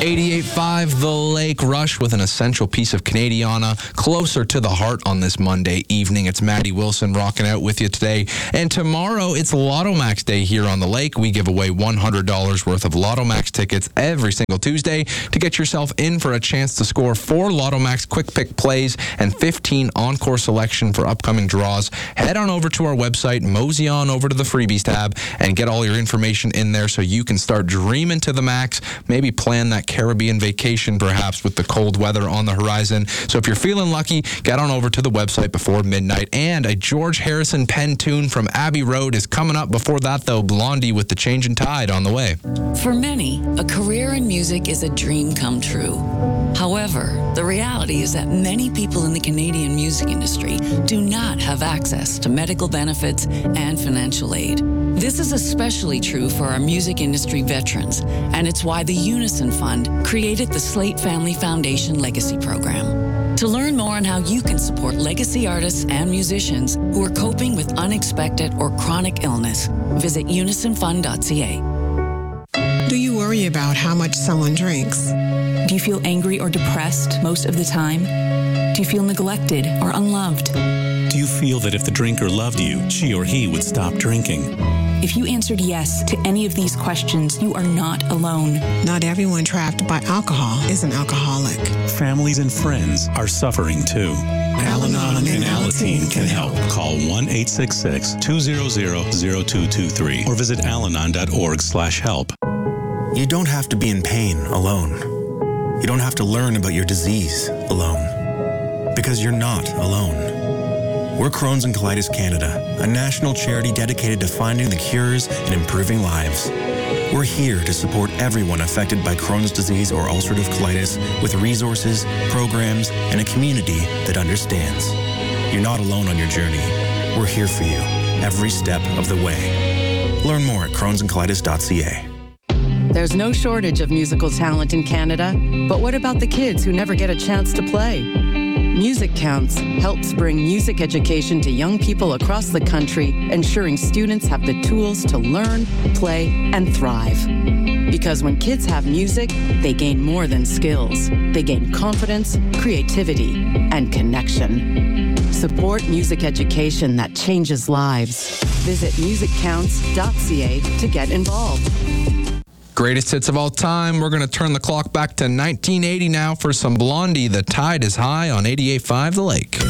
88.5 The Lake Rush with an essential piece of Canadiana closer to the heart on this Monday evening. It's Maddie Wilson rocking out with you today. And tomorrow, it's Lotto Max Day here on the lake. We give away $100 worth of Lotto Max tickets every single Tuesday to get yourself in for a chance to score 4 Lotto Max quick pick plays and 15 encore selection for upcoming draws. Head on over to our website, mosey on over to the freebies tab, and get all your information in there so you can start dreaming to the max. Maybe plan that Caribbean vacation, perhaps, with the cold weather on the horizon. So if you're feeling lucky, get on over to the website before midnight. And a George Harrison pen tune from Abbey Road is coming up. Before that, though, Blondie with The Changin' Tide on the way. For many, a career in music is a dream come true. However, the reality is that many people in the Canadian music industry do not have access to medical benefits and financial aid. This is especially true for our music industry veterans, and it's why the Unison Fund created the Slate Family Foundation Legacy Program. To learn more on how you can support legacy artists and musicians who are coping with unexpected or chronic illness, visit unisonfund.ca. Do you worry about how much someone drinks? Do you feel angry or depressed most of the time? Do you feel neglected or unloved? Do you feel that if the drinker loved you, she or he would stop drinking? If you answered yes to any of these questions, you are not alone. Not everyone trapped by alcohol is an alcoholic. Families and friends are suffering too. Al-Anon and Alateen can help. Call 1-866-200-0223 or visit alanon.org/help. You don't have to be in pain alone. You don't have to learn about your disease alone. Because you're not alone. We're Crohn's and Colitis Canada, a national charity dedicated to finding the cures and improving lives. We're here to support everyone affected by Crohn's disease or ulcerative colitis with resources, programs, and a community that understands. You're not alone on your journey. We're here for you every step of the way. Learn more at crohnsandcolitis.ca. There's no shortage of musical talent in Canada, but what about the kids who never get a chance to play? Music Counts helps bring music education to young people across the country, ensuring students have the tools to learn, play, and thrive. Because when kids have music, they gain more than skills. They gain confidence, creativity, and connection. Support music education that changes lives. Visit musiccounts.ca to get involved. Greatest hits of all time. We're going to turn the clock back to 1980 now for some Blondie. The Tide is High on 88.5 The Lake.